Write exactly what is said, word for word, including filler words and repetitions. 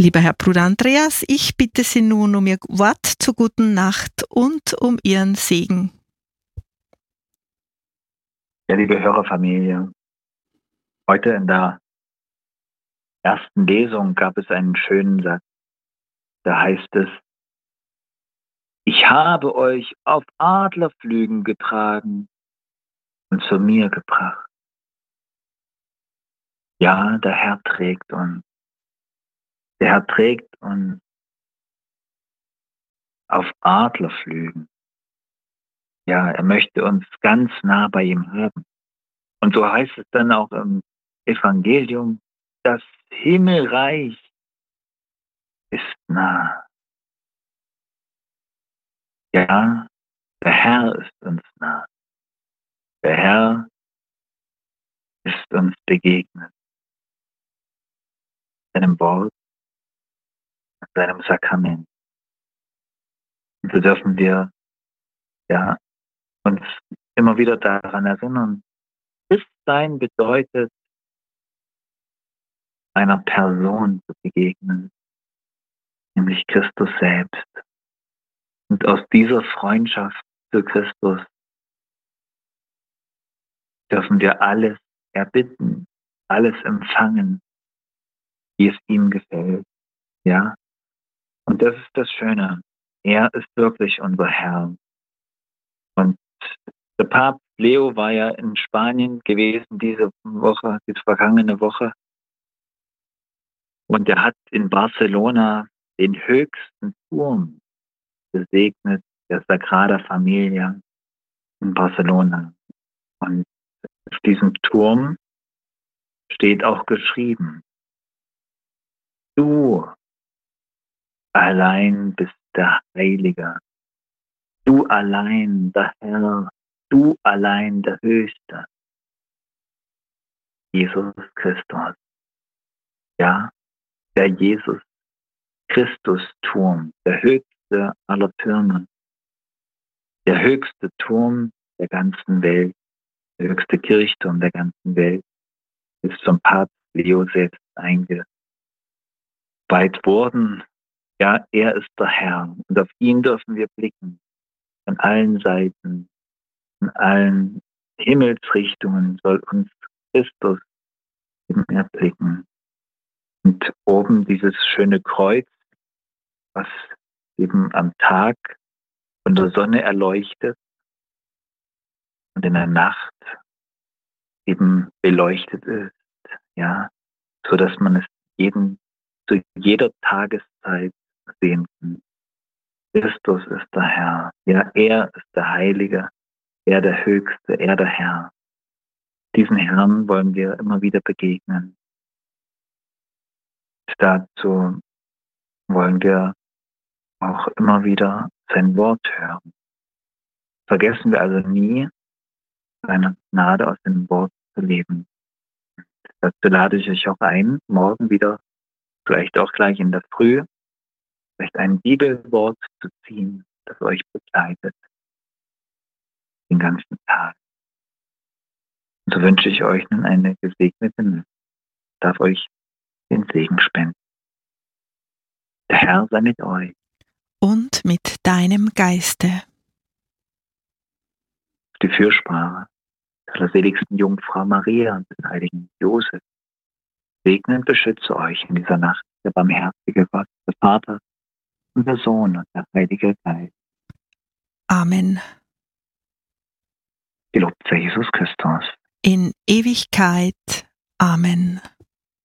Lieber Herr Bruder Andreas, ich bitte Sie nun um Ihr Wort zur guten Nacht und um Ihren Segen. Ja, liebe Hörerfamilie, heute in der ersten Lesung gab es einen schönen Satz. Da heißt es: Ich habe euch auf Adlerflügen getragen und zu mir gebracht. Ja, der Herr trägt uns. Der Herr trägt uns auf Adlerflügen. Ja, er möchte uns ganz nah bei ihm haben. Und so heißt es dann auch im Evangelium: Das Himmelreich ist nah. Ja, der Herr ist uns nah. Der Herr ist uns begegnet. Seinem Wort, seinem Sakrament. Und so dürfen wir ja, uns immer wieder daran erinnern, Christsein bedeutet, einer Person zu begegnen, nämlich Christus selbst. Und aus dieser Freundschaft zu Christus dürfen wir alles erbitten, alles empfangen, wie es ihm gefällt. Ja? Und das ist das Schöne. Er ist wirklich unser Herr. Und der Papst Leo war ja in Spanien gewesen diese Woche, diese vergangene Woche. Und er hat in Barcelona den höchsten Turm gesegnet, der Sagrada Familia in Barcelona. Und auf diesem Turm steht auch geschrieben: Du allein bist der Heilige. Du allein der Herr. Du allein der Höchste. Jesus Christus. Ja, der Jesus Christus Turm, der höchste aller Türme. Der höchste Turm der ganzen Welt. Der höchste Kirchturm der ganzen Welt ist vom Papst Leo selbst eingeweiht worden. Ja, er ist der Herr und auf ihn dürfen wir blicken. Von allen Seiten, in allen Himmelsrichtungen soll uns Christus eben erblicken. Und oben dieses schöne Kreuz, was eben am Tag von der Sonne erleuchtet und in der Nacht eben beleuchtet ist, ja, so dass man es jeden, zu jeder Tageszeit sehen kann. Christus ist der Herr. Ja, er ist der Heilige, er der Höchste, er der Herr. Diesen Herrn wollen wir immer wieder begegnen. Dazu wollen wir auch immer wieder sein Wort hören. Vergessen wir also nie, seine Gnade aus dem Wort zu leben. Dazu lade ich euch auch ein, morgen wieder, vielleicht auch gleich in der Früh, vielleicht ein Bibelwort zu ziehen, das euch begleitet den ganzen Tag. Und so wünsche ich euch nun eine gesegnete Nacht. Ich darf euch den Segen spenden. Der Herr sei mit euch. Und mit deinem Geiste. Die Fürsprache der allerseligsten Jungfrau Maria und des heiligen Josef segne und beschütze euch in dieser Nacht der barmherzige Gott, der Vater und der Sohn und der Heilige Geist. Amen. Gelobt sei Jesus Christus. In Ewigkeit. Amen.